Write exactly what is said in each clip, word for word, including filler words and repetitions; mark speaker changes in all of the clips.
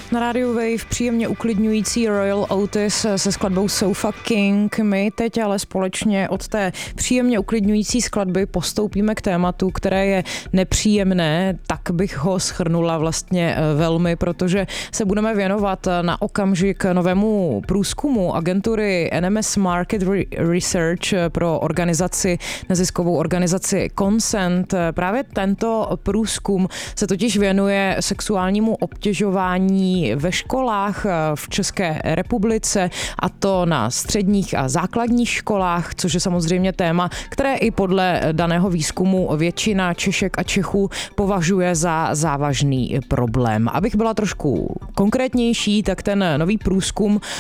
Speaker 1: Na rádiu Wave příjemně uklidňující Royal Otis se skladbou Sofa King. My teď ale společně od té příjemně uklidňující skladby postoupíme k tématu, které je nepříjemné, tak bych ho shrnula vlastně velmi, protože se budeme věnovat na okamžik novému průzkumu agentury N M S Market Research pro organizaci, neziskovou organizaci Consent. Právě tento průzkum se totiž věnuje sexuálnímu obtěžování ve školách v České republice, a to na středních a základních školách, což je samozřejmě téma, které i podle daného výzkumu většina Češek a Čechů považuje za závažný problém. Abych byla trošku konkrétnější, tak ten nový průzkum uh,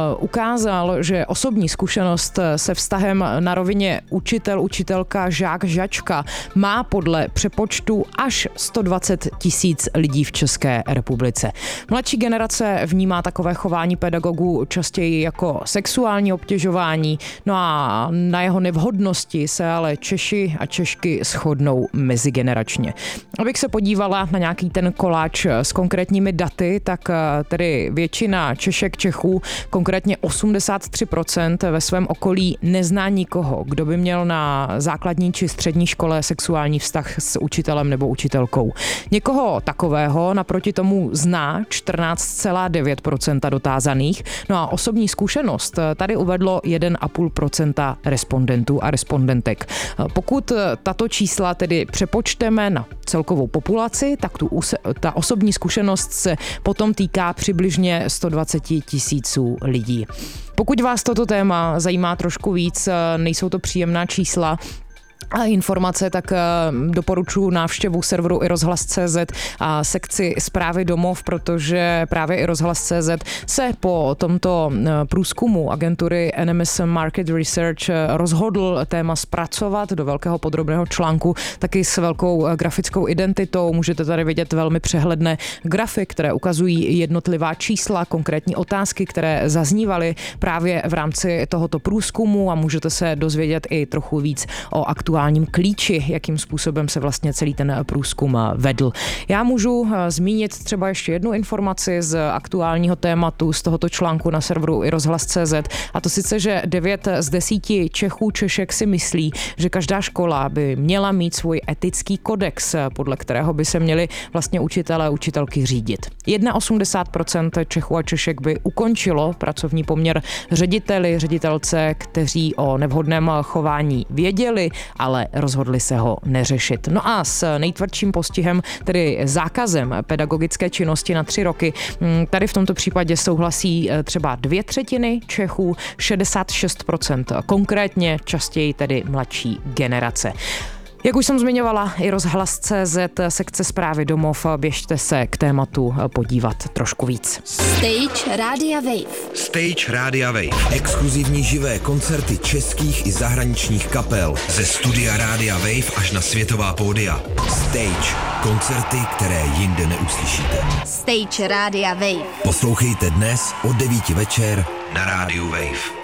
Speaker 1: ukázal, že osobní zkušenost se vztahem na rovině učitel, učitelka, žák, žačka má podle přepočtu až sto dvacet tisíc lidí v České republice. Mladší generace vnímá takové chování pedagogů častěji jako sexuální obtěžování, no a na jeho nevhodnosti se ale Češi a Češky shodnou mezigeneračně. Abych se podívala na nějaký ten koláč s konkrétními daty, tak tedy většina Češek, Čechů, konkrétně osmdesát tři procent ve svém okolí nezná nikoho, kdo by měl na základní či střední škole sexuální vztah s učitelem nebo učitelkou. Někoho takového naproti tomu zná čtrnáct celá devět procenta dotázaných, no a osobní zkušenost tady uvedlo jedna celá pět procenta respondentů a respondentek. Pokud tato čísla tedy přepočteme na celkovou populaci, tak tu, ta osobní zkušenost se potom týká přibližně sto dvacet tisíců lidí. Pokud vás toto téma zajímá trošku víc, nejsou to příjemná čísla a informace, tak doporučuji návštěvu serveru i rozhlas tečka cé zet a sekci Zprávy domov, protože právě i rozhlas tečka cé zet se po tomto průzkumu agentury N M S Market Research rozhodl téma zpracovat do velkého podrobného článku, taky s velkou grafickou identitou. Můžete tady vidět velmi přehledné grafy, které ukazují jednotlivá čísla, konkrétní otázky, které zaznívaly právě v rámci tohoto průzkumu, a můžete se dozvědět i trochu víc o aktuálním klíči, jakým způsobem se vlastně celý ten průzkum vedl. Já můžu zmínit třeba ještě jednu informaci z aktuálního tématu z tohoto článku na serveru i rozhlas tečka cé zet, a to sice, že devět z deseti Čechů, Češek si myslí, že každá škola by měla mít svůj etický kodex, podle kterého by se měli vlastně učitelé a učitelky řídit. osmdesát jedna procent Čechů a Češek by ukončilo pracovní poměr řediteli, ředitelce, kteří o nevhodném chování věděli, ale rozhodli se ho neřešit. No a s nejtvrdším postihem, tedy zákazem pedagogické činnosti na tři roky, tady v tomto případě souhlasí třeba dvě třetiny Čechů, šedesát šest procent konkrétně, častěji tedy mladší generace. Jak už jsem zmiňovala, i rozhlas tečka cé zet, sekce Zprávy domov, běžte se k tématu podívat trošku víc.
Speaker 2: Stage Rádia Wave.
Speaker 3: Stage Rádia Wave. Exkluzivní živé koncerty českých i zahraničních kapel. Ze studia Rádia Wave až na světová pódia. Stage. Koncerty, které jinde neuslyšíte.
Speaker 2: Stage Rádia Wave.
Speaker 3: Poslouchejte dnes od devíti večer na Rádiu Wave.